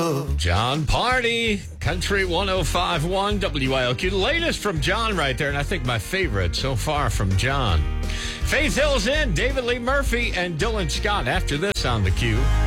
John Party, Country 105.1 WILQ. The latest from John right there, and I think my favorite so far from John. Faith Hill's in, David Lee Murphy, and Dylan Scott after this on The Q.